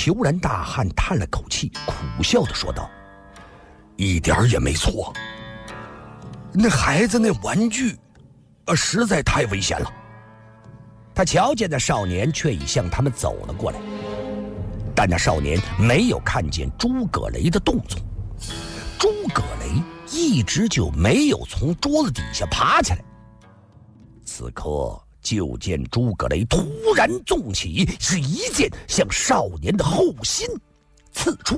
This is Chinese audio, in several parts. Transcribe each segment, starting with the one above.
虬髯大汉叹了口气，苦笑地说道：“一点也没错。那孩子那玩具，实在太危险了。”他瞧见那少年却已向他们走了过来，但那少年没有看见诸葛雷的动作。诸葛雷一直就没有从桌子底下爬起来。此刻就见诸葛雷突然纵起，是一剑向少年的后心刺出。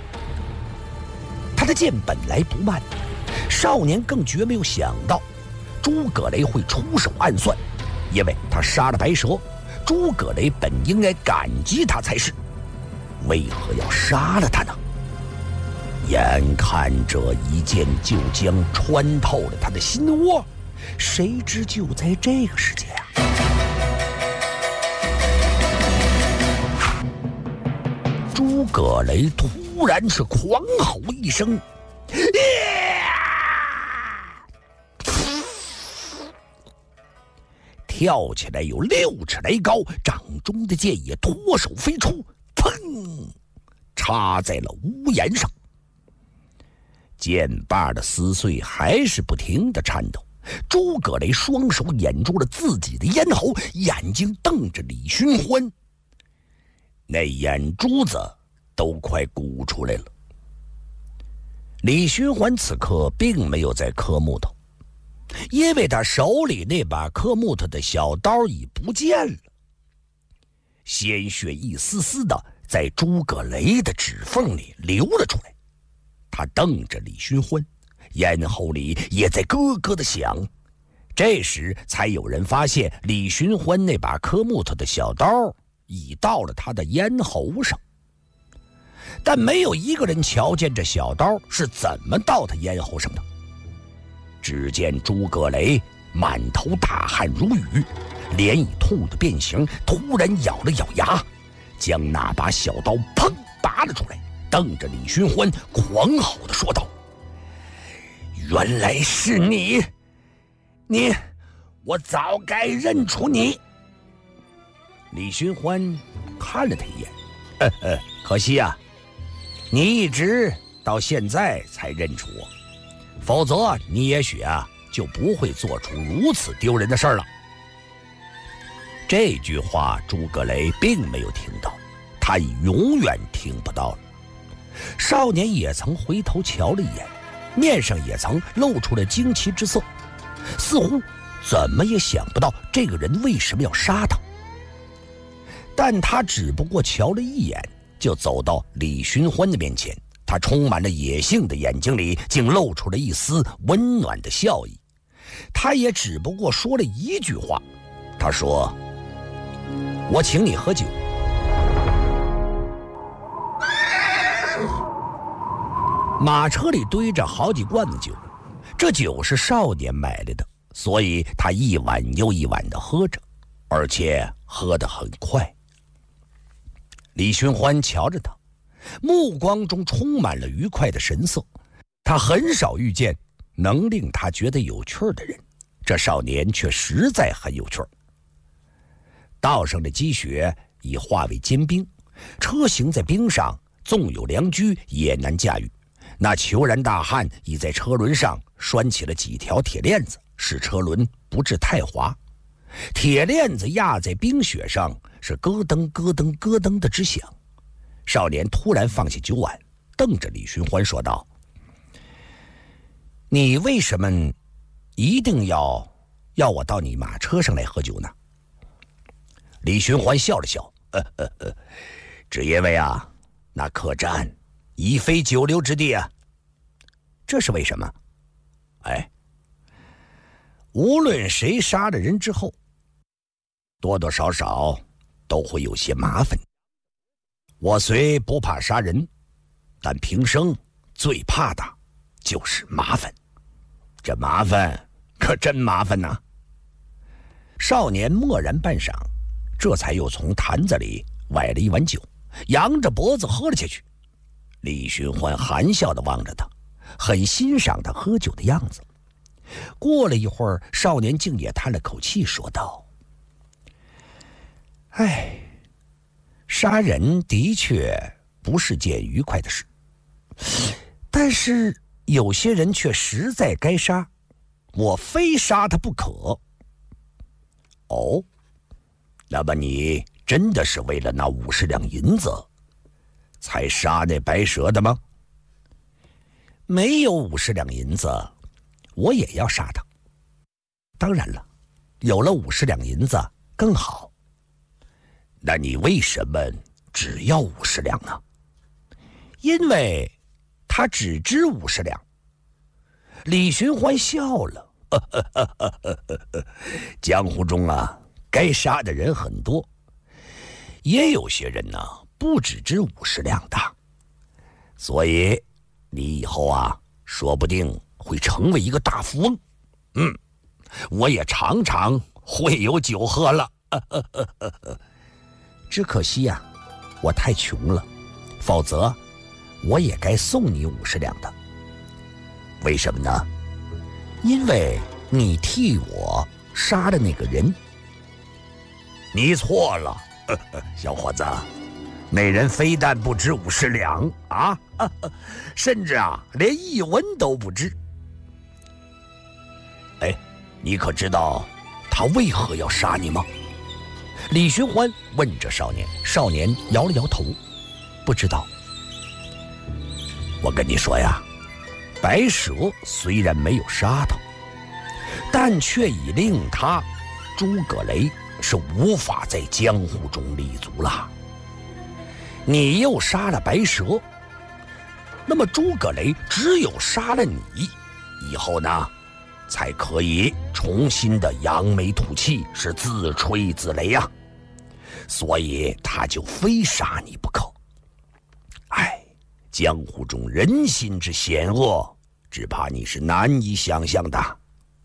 他的剑本来不慢，少年更绝没有想到诸葛雷会出手暗算，因为他杀了白蛇，诸葛雷本应该感激他才是，为何要杀了他呢？眼看这一剑就将穿透了他的心窝，谁知就在这个时间诸葛雷突然是狂吼一声，跳起来有6尺来高，掌中的剑也脱手飞出，砰，插在了屋檐上。剑把的撕碎还是不停地颤抖，诸葛雷双手掩住了自己的咽喉，眼睛瞪着李寻欢，那眼珠子都快鼓出来了。李寻欢此刻并没有在磕木头，因为他手里那把磕木头的小刀已不见了，鲜血一丝丝的在诸葛雷的指缝里流了出来。他瞪着李寻欢，咽喉里也在咯咯的响。这时才有人发现李寻欢那把磕木头的小刀已到了他的咽喉上，但没有一个人瞧见这小刀是怎么到他咽喉上的。只见诸葛雷满头大汗如雨，脸已痛得变形，突然咬了咬牙，将那把小刀砰拔了出来，瞪着李寻欢狂吼地说道：“原来是你，我早该认出你。”李寻欢看了他一眼，可惜啊，你一直到现在才认出我，否则你也许就不会做出如此丢人的事了。这句话诸葛雷并没有听到，他已永远听不到了。少年也曾回头瞧了一眼，面上也曾露出了惊奇之色，似乎怎么也想不到这个人为什么要杀他。但他只不过瞧了一眼，就走到李寻欢的面前，他充满了野性的眼睛里竟露出了一丝温暖的笑意。他也只不过说了一句话，他说：“我请你喝酒。”马车里堆着好几罐子酒，这酒是少年买来的，所以他一碗又一碗地喝着，而且喝得很快。李寻欢瞧着他，目光中充满了愉快的神色。他很少遇见能令他觉得有趣的人，这少年却实在很有趣。道上的积雪已化为坚冰，车行在冰上，纵有良驹也难驾驭。那虬髯大汉已在车轮上拴起了几条铁链子，使车轮不致太滑。铁链子压在冰雪上，是咯噔咯噔咯噔的直响。少年突然放下酒碗，瞪着李寻欢说道：“你为什么一定要我到你马车上来喝酒呢？”李寻欢笑了笑，只因为那客栈已非久留之地啊。这是为什么？无论谁杀了人之后，多多少少都会有些麻烦。我虽不怕杀人，但平生最怕的就是麻烦。这麻烦可真麻烦呐。少年默然半晌，这才又从坛子里崴了一碗酒，扬着脖子喝了下去。李寻欢含笑地望着他，很欣赏他喝酒的样子。过了一会儿，少年竟也叹了口气说道：“ 杀人的确不是件愉快的事，但是有些人却实在该杀，我非杀他不可。哦，那么你真的是为了那50两银子才杀那白蛇的吗？没有50两银子，我也要杀他。当然了，有了50两银子更好。那你为什么只要50两呢？因为他只值50两。李寻欢笑了，江湖中啊，该杀的人很多，也有些人呢不只值50两的，所以你以后啊，说不定会成为一个大富翁。我也常常会有酒喝了。只可惜呀，我太穷了，否则我也该送你50两的。为什么呢？因为你替我杀了那个人。你错了，小伙子，那人非但不值50两啊，甚至啊连1文都不值。哎，你可知道他为何要杀你吗？李寻欢问着少年，少年摇了摇头，不知道。我跟你说呀，白蛇虽然没有杀他，但却已令他诸葛雷是无法在江湖中立足了。你又杀了白蛇，那么诸葛雷只有杀了你，以后呢才可以重新的扬眉吐气，是自吹自擂啊。所以他就非杀你不可。哎，江湖中人心之险恶，只怕你是难以想象的。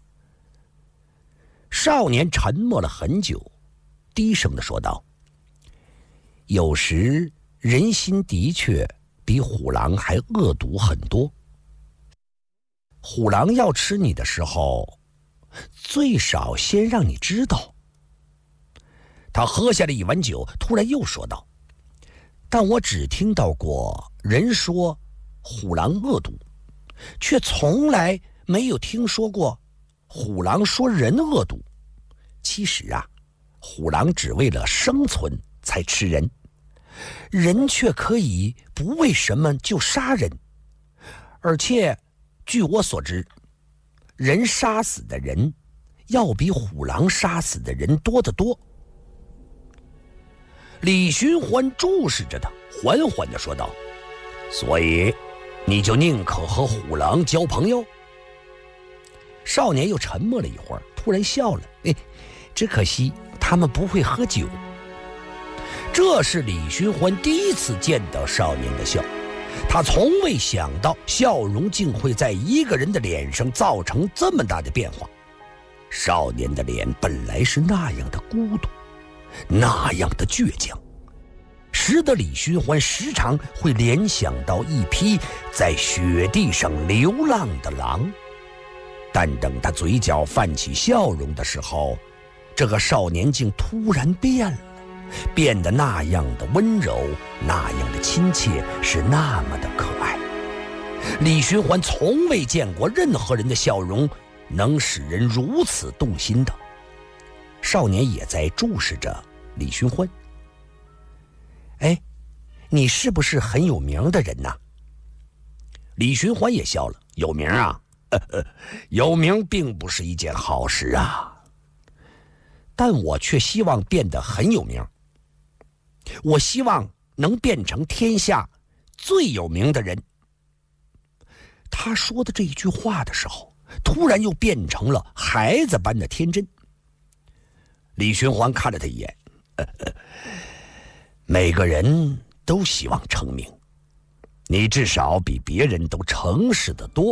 少年沉默了很久，低声的说道：有时人心的确比虎狼还恶毒很多。虎狼要吃你的时候，最少先让你知道。他喝下了一碗酒，突然又说道：但我只听到过人说虎狼恶毒，却从来没有听说过虎狼说人恶毒。其实啊，虎狼只为了生存才吃人，人却可以不为什么就杀人。而且据我所知，人杀死的人要比虎狼杀死的人多得多。李寻欢注视着他，缓缓地说道：所以你就宁可和虎狼交朋友？少年又沉默了一会儿，突然笑了：只可惜他们不会喝酒。这是李寻欢第一次见到少年的笑，他从未想到笑容竟会在一个人的脸上造成这么大的变化。少年的脸本来是那样的孤独，那样的倔强，使得李寻欢时常会联想到一匹在雪地上流浪的狼。但等他嘴角泛起笑容的时候，这个少年竟突然变了，变得那样的温柔，那样的亲切，是那么的可爱。李寻欢从未见过任何人的笑容能使人如此动心的。少年也在注视着李寻欢。你是不是很有名的人呐？李寻欢也笑了。有名啊？有名并不是一件好事啊，但我却希望变得很有名。我希望能变成天下最有名的人。他说的这一句话的时候，突然又变成了孩子般的天真。李寻欢看了他一眼，每个人都希望成名，你至少比别人都诚实得多。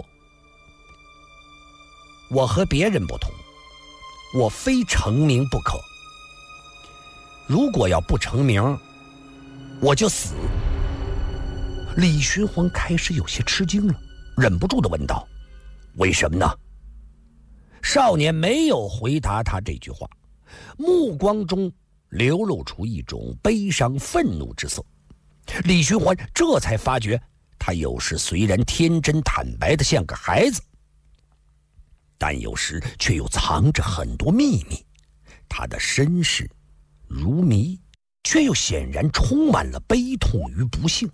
我和别人不同，我非成名不可。如果要不成名，我就死。李寻欢开始有些吃惊了，忍不住地问道：为什么呢？少年没有回答他这句话，目光中流露出一种悲伤愤怒之色。李寻欢这才发觉，他有时虽然天真坦白的像个孩子，但有时却又藏着很多秘密。他的身世如谜，却又显然充满了悲痛与不幸。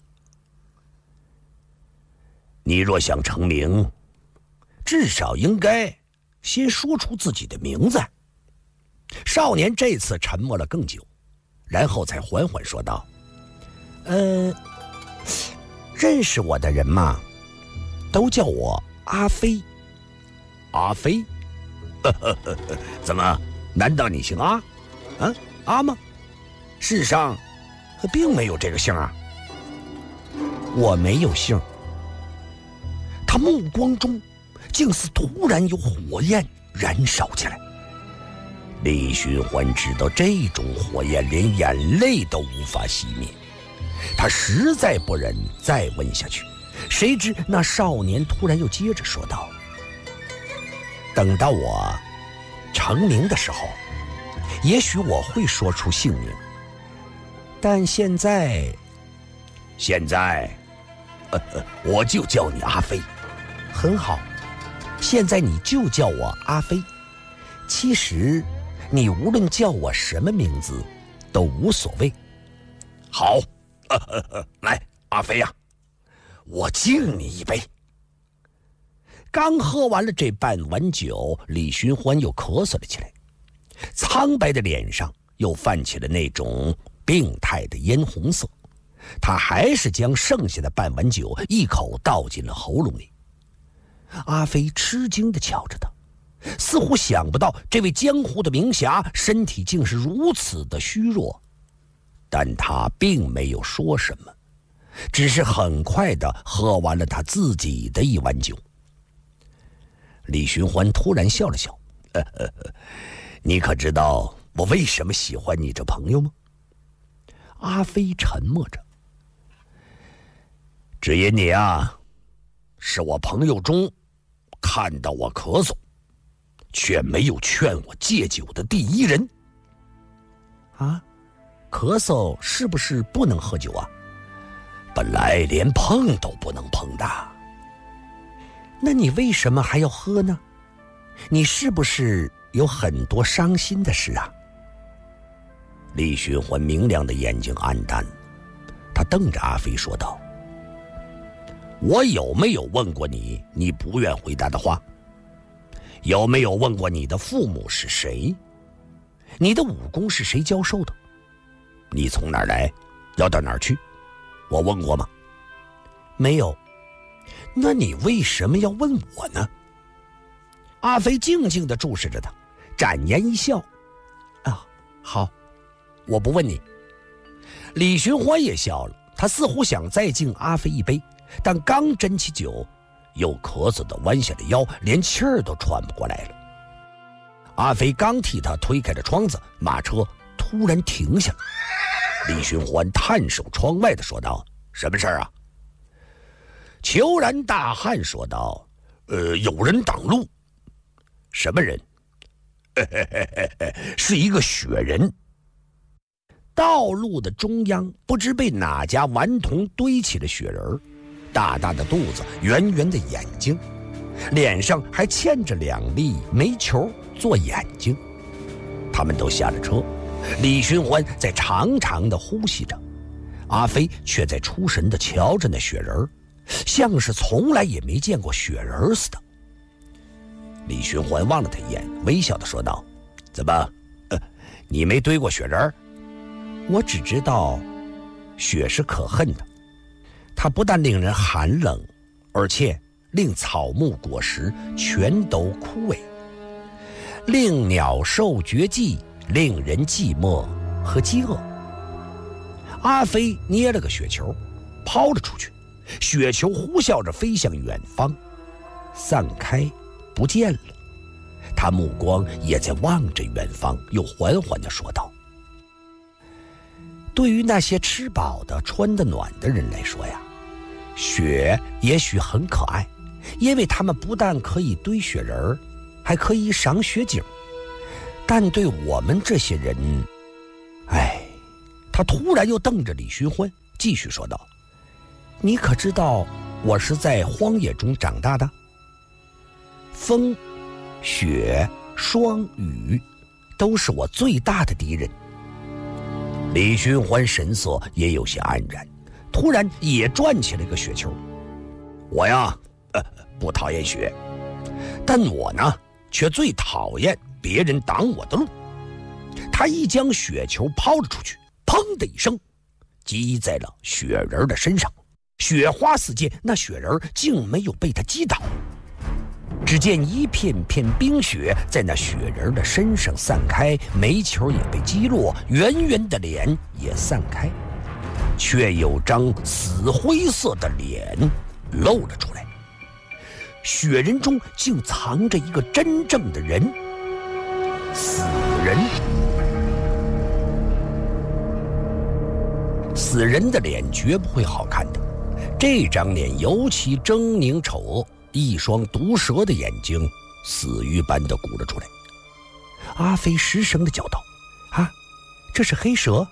你若想成名，至少应该先说出自己的名字。少年这次沉默了更久，然后才缓缓说道：认识我的人嘛，都叫我阿飞。阿飞？怎么？难道你姓阿？阿吗？世上并没有这个姓啊。我没有姓。他目光中竟似突然有火焰燃烧起来。李寻欢知道这种火焰连眼泪都无法熄灭，他实在不忍再问下去。谁知那少年突然又接着说道：等到我成名的时候，也许我会说出姓名，但现在我就叫你阿飞。很好，现在你就叫我阿飞。其实你无论叫我什么名字都无所谓。好，来，阿飞呀，我敬你一杯。刚喝完了这半碗酒，李寻欢又咳嗽了起来，苍白的脸上又泛起了那种病态的嫣红色。他还是将剩下的半碗酒一口倒进了喉咙里。阿飞吃惊地瞧着他，似乎想不到这位江湖的名侠身体竟是如此的虚弱，但他并没有说什么，只是很快地喝完了他自己的一碗酒。李寻欢突然笑了笑：你可知道我为什么喜欢你这朋友吗？阿飞沉默着：只因你啊，是我朋友中看到我咳嗽却没有劝我戒酒的第一人。啊，咳嗽是不是不能喝酒啊？本来连碰都不能碰的。那你为什么还要喝呢？你是不是有很多伤心的事啊？李寻欢明亮的眼睛黯淡，他瞪着阿飞说道：我有没有问过你你不愿回答的话？有没有问过你的父母是谁？你的武功是谁教授的？你从哪儿来？要到哪儿去？我问过吗？没有。那你为什么要问我呢？阿飞静静地注视着他，展颜一笑：啊，好，我不问你。李寻欢也笑了，他似乎想再敬阿飞一杯，但刚斟起酒，又咳嗽地弯下了腰，连气儿都喘不过来了。阿飞刚替他推开了窗子，马车突然停下了。李寻欢探手窗外地说道：什么事儿啊？虬髯大汉说道：有人挡路。什么人？是一个雪人。道路的中央不知被哪家顽童堆起了雪人，大大的肚子，圆圆的眼睛，脸上还嵌着2粒煤球做眼睛。他们都下了车，李寻欢在长长的呼吸着，阿飞却在出神地瞧着那雪人，像是从来也没见过雪人似的。李寻欢望了他一眼，微笑地说道：怎么，你没堆过雪人？我只知道雪是可恨的，它不但令人寒冷，而且令草木果实全都枯萎，令鸟兽绝迹，令人寂寞和饥饿。阿飞捏了个雪球抛了出去，雪球呼啸着飞向远方，散开不见了。他目光也在望着远方，又缓缓地说道：对于那些吃饱的穿得暖的人来说呀，雪也许很可爱，因为他们不但可以堆雪人，还可以赏雪景。但对我们这些人， 他突然又瞪着李寻欢，继续说道：“你可知道我是在荒野中长大的？风、雪、霜、雨，都是我最大的敌人。”李寻欢神色也有些黯然，突然也转起了个雪球。我呀，不讨厌雪，但我呢，却最讨厌别人挡我的路。他一将雪球抛了出去，砰的一声，击在了雪人的身上，雪花四溅，那雪人竟没有被他击倒。只见一片片冰雪在那雪人的身上散开，煤球也被击落，圆圆的脸也散开，却有张死灰色的脸露了出来。雪人中竟藏着一个真正的人，死人。死人的脸绝不会好看的，这张脸尤其狰狞丑恶，一双毒蛇的眼睛死鱼般的鼓了出来。阿飞失声的叫道：“啊，这是黑蛇？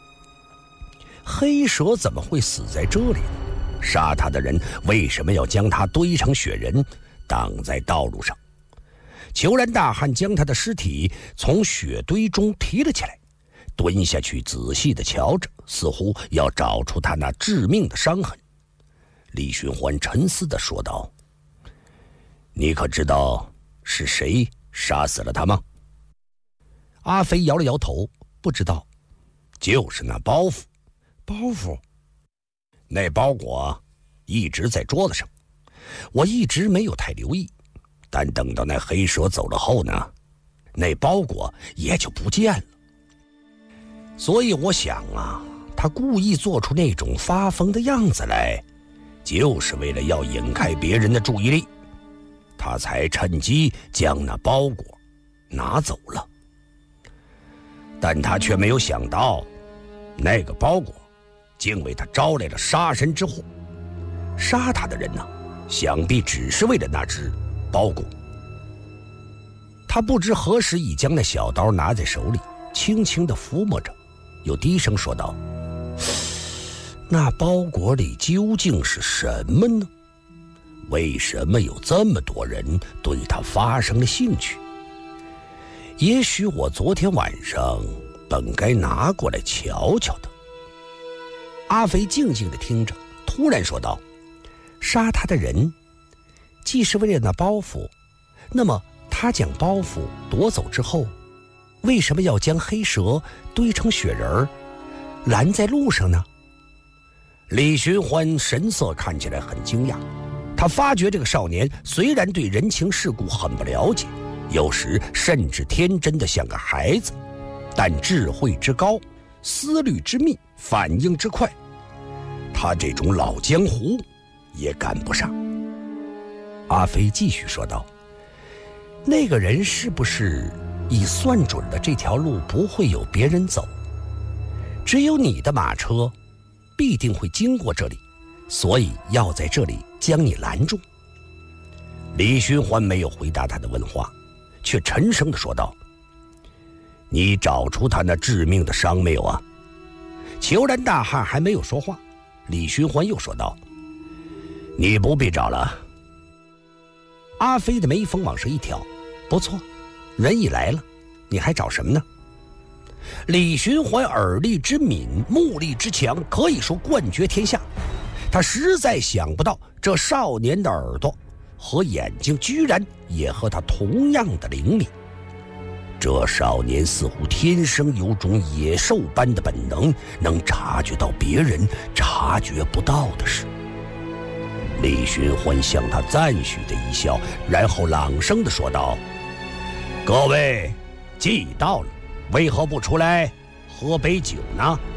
黑蛇怎么会死在这里呢？杀他的人为什么要将他堆成雪人，挡在道路上？”虬髯大汉将他的尸体从雪堆中提了起来，蹲下去仔细地瞧着，似乎要找出他那致命的伤痕。李寻欢沉思地说道：“你可知道是谁杀死了他吗？”阿飞摇了摇头，不知道。就是那包袱。包袱？那包裹一直在桌子上，我一直没有太留意，但等到那黑蛇走了后呢，那包裹也就不见了。所以我想啊，他故意做出那种发疯的样子来，就是为了要引开别人的注意力，他才趁机将那包裹拿走了。但他却没有想到，那个包裹竟为他招来了杀身之祸。杀他的人呢，想必只是为了那只包裹。他不知何时已将那小刀拿在手里，轻轻地抚摸着，又低声说道：“那包裹里究竟是什么呢？为什么有这么多人对它发生了兴趣？也许我昨天晚上本该拿过来瞧瞧的。”阿飞静静地听着，突然说道：“杀他的人既是为了那包袱，那么他将包袱夺走之后，为什么要将黑蛇堆成雪人儿，拦在路上呢？”李寻欢神色看起来很惊讶，他发觉这个少年虽然对人情世故很不了解，有时甚至天真的像个孩子，但智慧之高，思虑之密，反应之快，他这种老江湖也赶不上。阿飞继续说道：“那个人是不是已算准了这条路不会有别人走，只有你的马车必定会经过这里，所以要在这里将你拦住？”李寻欢没有回答他的问话，却沉声地说道：“你找出他那致命的伤没有啊？”虬髯大汉还没有说话，李寻欢又说道：“你不必找了。”阿飞的眉峰往上一挑：“不错，人已来了，你还找什么呢？”李寻欢耳力之敏，目力之强，可以说冠绝天下。他实在想不到，这少年的耳朵和眼睛居然也和他同样的灵敏。这少年似乎天生有种野兽般的本能，能察觉到别人察觉不到的事。李寻欢向他赞许的一笑，然后朗声地说道：“各位，既到了，为何不出来喝杯酒呢？”